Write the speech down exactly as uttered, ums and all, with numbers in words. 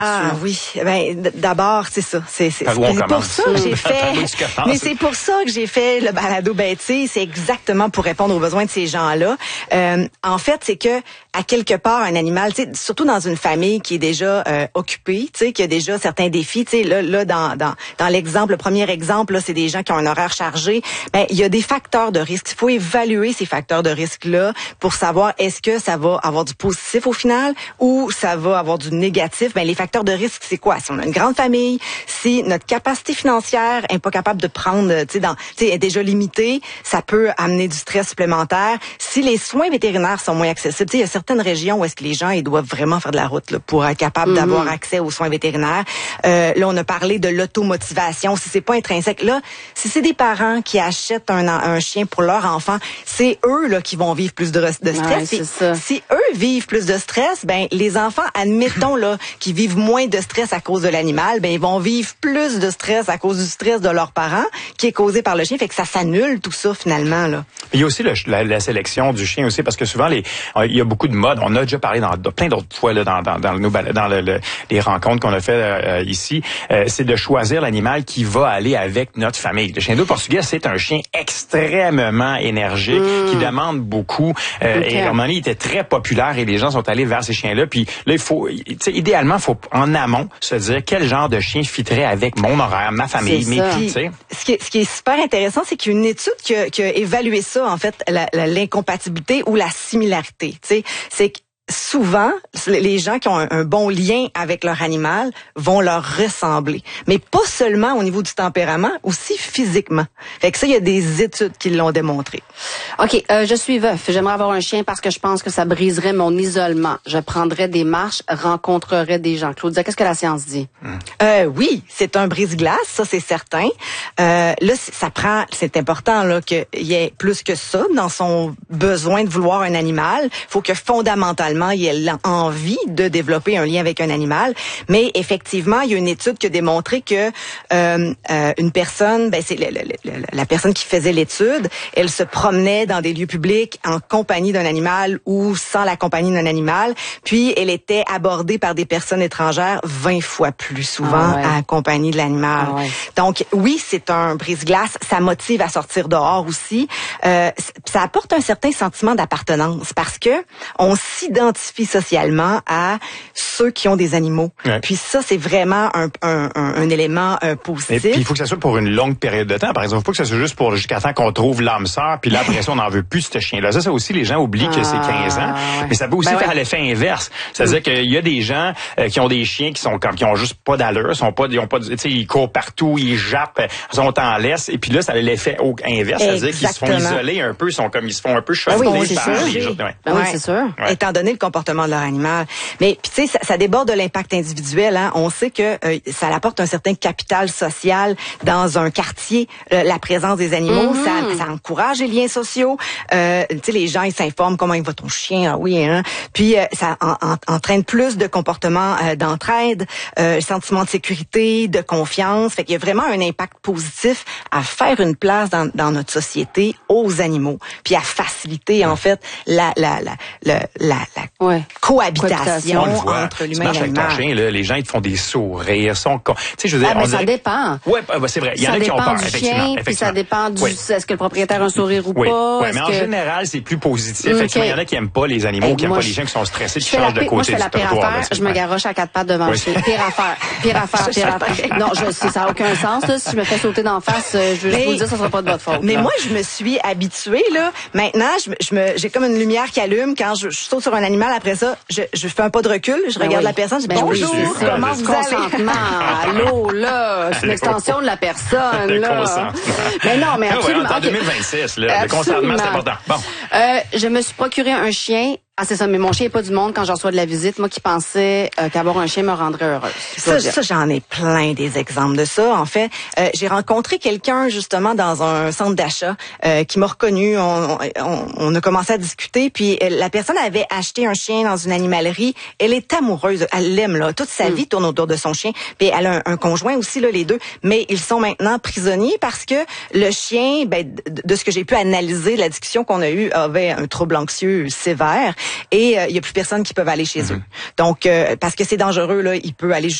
Ah oui, ben d'abord c'est ça, c'est c'est, c'est pour ça que j'ai fait. Mais c'est pour ça que j'ai fait le balado bêtise, c'est exactement pour répondre aux besoins de ces gens-là. Euh, en fait, c'est que à quelque part un animal, tu sais, surtout dans une famille qui est déjà euh, occupée, tu sais, qui a déjà certains défis, tu sais, là, là dans dans dans l'exemple, le premier exemple, là, c'est des gens qui ont un horaire chargé. Ben il y a des facteurs de risque. Il faut évaluer ces facteurs de risque-là pour savoir est-ce que ça va avoir du positif au final ou ça va avoir du négatif. Ben les facteurs de risque, c'est quoi? Si on a une grande famille, si notre capacité financière est pas capable de prendre, tu sais, dans, tu sais, est déjà limitée, ça peut amener du stress supplémentaire. Si les soins vétérinaires sont moins accessibles, tu sais, il y a certaines régions où est-ce que les gens, ils doivent vraiment faire de la route là, pour être capables mm-hmm. d'avoir accès aux soins vétérinaires. Euh, là, on a parlé de l'automotivation. Si c'est pas intrinsèque, là, si c'est des parents qui achètent un, un chien pour leur enfant, c'est eux là qui vont vivre plus de, de stress. Ouais, c'est ça. Si eux vivent plus de stress, ben les enfants, admettons là, qui vivent moins de stress à cause de l'animal, ben ils vont vivre plus de stress à cause du stress de leurs parents qui est causé par le chien, fait que ça s'annule tout ça finalement là. Il y a aussi le, la, la sélection du chien aussi parce que souvent les il y a beaucoup de modes, on a déjà parlé dans, dans plein d'autres fois là dans dans dans, nos, dans le, le, les rencontres qu'on a fait euh, ici, euh, c'est de choisir l'animal qui va aller avec notre famille. Le chien d'eau portugais, c'est un chien extrêmement énergique mmh. qui demande beaucoup euh, okay. et à un moment donné, il était très populaire et les gens sont allés vers ces chiens-là, puis là il faut tu sais idéalement il faut en amont se dire quel genre de chien fitterait avec mon horaire, ma famille, mes filles. Ce qui est, ce qui est super intéressant, c'est qu'il y a une étude qui a, qui a évalué ça, en fait, la, la, l'incompatibilité ou la similarité. Tu sais, c'est que souvent, les gens qui ont un, un bon lien avec leur animal vont leur ressembler. Mais pas seulement au niveau du tempérament, aussi physiquement. Fait que ça, il y a des études qui l'ont démontré. OK, euh, je suis veuf. J'aimerais avoir un chien parce que je pense que ça briserait mon isolement. Je prendrais des marches, rencontrerais des gens. Claudia, qu'est-ce que la science dit? Hum. Euh, oui, c'est un brise-glace, ça c'est certain. Euh, là, ça prend, c'est important là qu'il y ait plus que ça dans son besoin de vouloir un animal. Il faut que fondamentalement il ait envie de développer un lien avec un animal. Mais effectivement, il y a une étude qui a démontré que euh, euh, une personne, ben c'est la, la, la, la personne qui faisait l'étude, elle se promenait dans des lieux publics en compagnie d'un animal ou sans la compagnie d'un animal. Puis elle était abordée par des personnes étrangères vingt fois plus souvent ah ouais. accompagnée de l'animal. Ah ouais. Donc oui, c'est un brise-glace. Ça motive à sortir dehors aussi. Euh, ça apporte un certain sentiment d'appartenance parce que on s'identifie socialement à ceux qui ont des animaux. Ouais. Puis ça, c'est vraiment un, un, un, un élément euh, positif. Et puis il faut que ça soit pour une longue période de temps. Par exemple, il faut que ça soit juste pour jusqu'à temps qu'on trouve l'âme sœur, puis là, après ça, on n'en veut plus ce chien-là. Ça, ça aussi, les gens oublient ah, que c'est quinze ans. Ouais. Mais ça peut aussi ben faire ouais. l'effet inverse. C'est-à-dire mm. qu'il y a des gens euh, qui ont des chiens qui sont comme qui ont juste pas d'allure, sont pas, ils ont pas, tu sais, ils courent partout, ils jappent, ils sont en laisse. Et puis là, ça a l'effet inverse. C'est-à-dire qu'ils se font isoler un peu, ils sont comme ils se font un peu choquer ben oui, par les autres. Ouais. Ben oui, c'est sûr. Ouais. Étant donné le comportement de leur animal. Mais puis tu sais, ça, ça déborde de l'impact individuel. Hein. On sait que euh, ça apporte un certain capital social dans un quartier. Euh, la présence des animaux, mm-hmm. ça, ça encourage les liens sociaux. Euh, tu sais, les gens ils s'informent comment il va ton chien. Ah oui, hein. Puis euh, ça en, en, entraîne plus de comportements euh, d'entraide, euh, sentiment de sécurité, de confiance. Fait qu'il y a vraiment un impact positif à faire une place dans, dans notre société aux animaux, puis à faciliter en fait la la la la la, la ouais. cohabitation entre l'humain et l'animal. Chien, là, les gens ils te font des sourires, sont tu sais je veux dire ah, mais on ça dirait... dépend. Ouais, bah, c'est vrai, il y en a qui ont peur effectivement, puis ça dépend du oui. est-ce que le propriétaire a un sourire ou oui. pas. Oui, mais que... en général, c'est plus positif. Okay. Effectivement, il y en a qui aiment pas les animaux, hey, qui aiment pas les gens qui sont stressés, qui changent de côté. Moi, je fais la pire affaire, je me garoche à quatre pattes devant le chien. Pire affaire, pire affaire, pire affaire. Non, je ça n'a aucun sens là. Si je me fais sauter d'en face, je veux vous dire ça sera pas de votre faute. Mais moi, je me suis habituée là. Maintenant, je me j'ai comme une lumière qui allume quand je saute sur un animal. Après ça, je je fais un pas de recul, je regarde oui. la personne, je dis ben bonjour, oui, comment vous allez? Consentement, allô, là, c'est une extension de la personne, là. Mais non, mais absolument. En deux mille vingt-six, là, le consentement, c'est important. Bon. Euh, je me suis procuré un chien. Ah, c'est ça, mais mon chien n'est pas du monde quand j'en reçois de la visite. Moi qui pensais euh, qu'avoir un chien me rendrait heureuse. Ça, ça, j'en ai plein des exemples de ça. En fait, euh, j'ai rencontré quelqu'un justement dans un centre d'achat euh, qui m'a reconnu. On, on, on a commencé à discuter, puis euh, la personne avait acheté un chien dans une animalerie. Elle est amoureuse, elle l'aime là. Toute sa mm. vie tourne autour de son chien. Puis elle a un, un conjoint aussi là, les deux. Mais ils sont maintenant prisonniers parce que le chien, ben, de, de ce que j'ai pu analyser, de la discussion qu'on a eue, avait un trouble anxieux sévère. et il euh, y a plus personne qui peut aller chez mm-hmm. eux. Donc, euh, parce que c'est dangereux, là, il peut aller